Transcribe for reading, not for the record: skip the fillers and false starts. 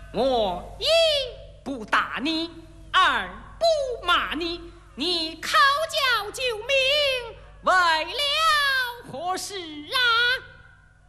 我一不打你，二不骂你，你靠脚救命，为了何事啊？